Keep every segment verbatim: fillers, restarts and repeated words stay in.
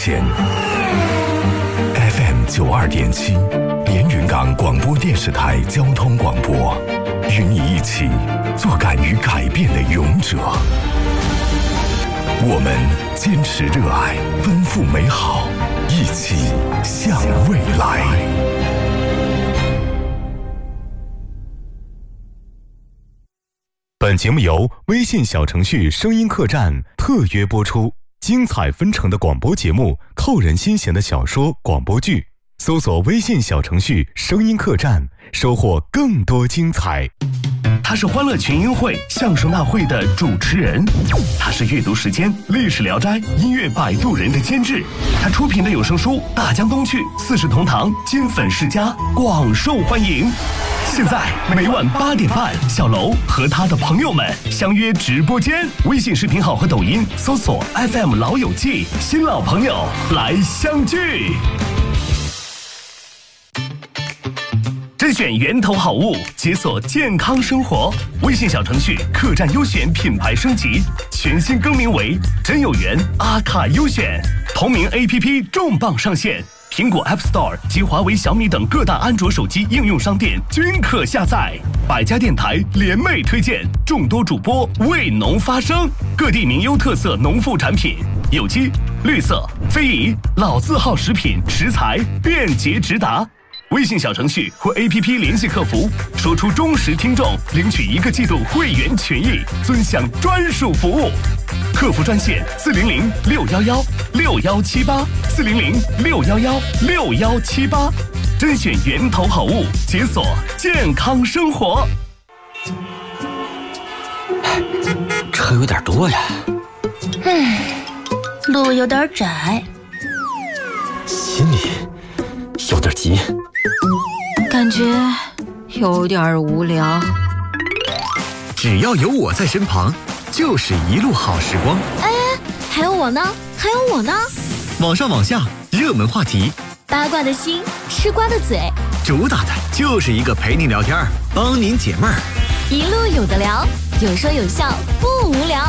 前。F M 九二点七，连云港广播电视台交通广播，与你一起做敢于改变的勇者。我们坚持热爱，奔赴美好，一起向未来。本节目由微信小程序声音客栈特约播出，精彩纷呈的广播节目，扣人心弦的小说、广播剧，搜索微信小程序声音客栈，收获更多精彩。 他是欢乐群英会相声大会的主持人，他是阅读时间历史聊斋音乐摆渡人的监制，他出品的有声书《大江东去》四世同堂金粉世家广受欢迎。现在每晚八点半，小楼和他的朋友们相约直播间，微信视频号和抖音搜索 F M 老友记，新老朋友来相聚。甄选源头好物，解锁健康生活。微信小程序客栈优选品牌升级，全新更名为真有缘阿卡优选。同名 A P P 重磅上线，苹果 App Store 及华为、小米等各大安卓手机应用商店均可下载。百家电台联袂推荐，众多主播为农发声，各地名优特色农副产品，有机、绿色、非遗、老字号食品食材便捷直达。微信小程序或 A P P 联系客服，说出忠实听众，领取一个季度会员权益，尊享专属服务。客服专线四零零六幺幺六幺七八四零零六幺幺六幺七八，甄选源头好物，解锁健康生活。 车有点多呀， 唉，路有点窄， 心里有点急， 感觉有点无聊。 只要有我在身旁，就是一路好时光。 哎，还有我呢，还有我呢。 网上网下，热门话题， 八卦的心，吃瓜的嘴， 主打的就是一个陪您聊天，帮您解闷儿。 一路有的聊，有说有笑，不无聊。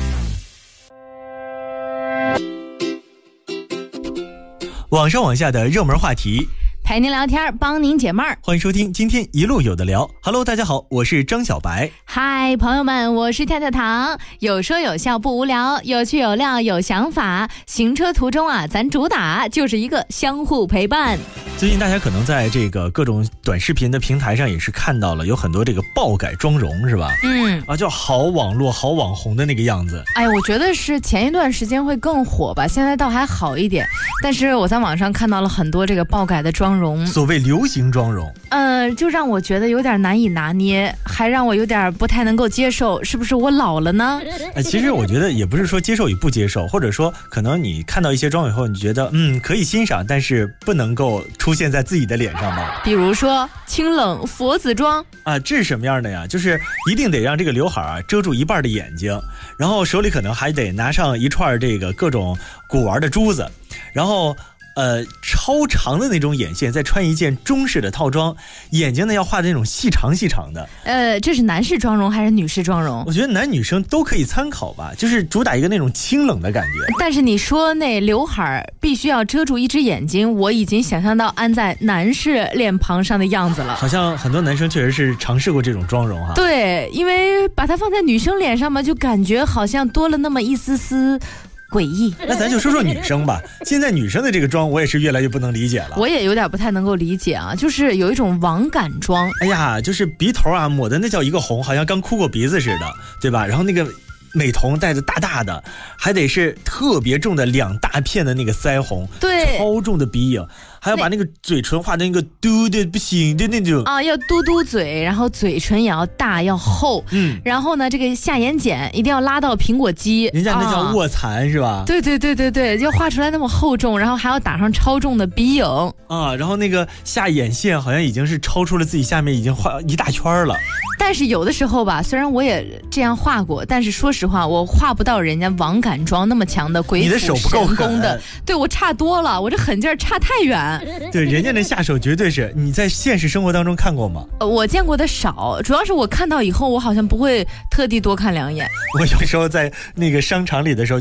网上网下的热门话题， 陪您聊天，帮您解闷儿。 欢迎收听今天一路有的聊。Hello， 大家好，我是张小白。 嗨，朋友们，我是跳跳糖。有说有笑不无聊，有趣有料有想法。行车途中啊，咱主打就是一个相互陪伴。 最近大家可能在这个各种短视频的平台上也是看到了有很多这个爆改妆容，是吧？ 嗯， 啊，就好网络好网红的那个样子。 哎，我觉得是前一段时间会更火吧，现在倒还好一点。但是我在网上看到了很多这个爆改的妆容， 所谓流行妆容， 呃，就让我觉得有点难以拿捏，还让我有点不太能够接受，是不是我老了呢？ 哎，其实我觉得也不是说接受与不接受，或者说可能你看到一些妆以后，你觉得嗯可以欣赏，但是不能够出现在自己的脸上吧。 比如说清冷佛子妆啊，这是什么样的呀？就是一定得让这个刘海啊遮住一半的眼睛，然后手里可能还得拿上一串这个各种古玩的珠子，然后呃，超长的那种眼线，再穿一件中式的套装，眼睛呢要画的那种细长细长的。 呃，这是男士妆容还是女士妆容？ 我觉得男女生都可以参考吧，就是主打一个那种清冷的感觉。 但是你说那刘海必须要遮住一只眼睛，我已经想象到安在男士脸庞上的样子了。 好像很多男生确实是尝试过这种妆容哈。 对，因为把它放在女生脸上嘛，就感觉好像多了那么一丝丝诡异。 那咱就说说女生吧，现在女生的这个妆我也是越来越不能理解了。 我也有点不太能够理解啊，就是有一种网感妆。 哎呀，就是鼻头啊抹的那叫一个红，好像刚哭过鼻子似的，对吧？然后那个美瞳戴的大大的，还得是特别重的两大片的那个腮红， 对， 超重的鼻影，还要把那个嘴唇画的那个嘟的不行的那种啊，要嘟嘟嘴，然后嘴唇也要大要厚，嗯，然后呢，这个下眼睑一定要拉到苹果肌， 人家那叫卧蚕、啊、是吧？ 对对对对对，就画出来那么厚重，然后还要打上超重的鼻影啊，然后那个下眼线好像已经是超出了自己下面已经画一大圈了。 但是有的时候吧，虽然我也这样画过，但是说实话，我画不到人家网感妆那么强的鬼斧神工的，对我差多了，我这狠劲儿差太远。 对，人家那下手绝对是你在现实生活当中看过吗？ 呃，我见过的少，主要是我看到以后，我好像不会特地多看两眼。 我有时候在那个商场里的时候。